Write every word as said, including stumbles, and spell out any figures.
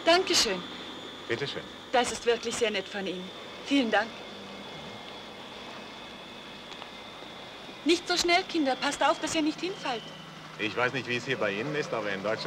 Dankeschön. Bitte schön. Das ist wirklich sehr nett von Ihnen. Vielen Dank. Nicht so schnell, Kinder. Passt auf, dass ihr nicht hinfallt. Ich weiß nicht, wie es hier bei Ihnen ist, aber in Deutschland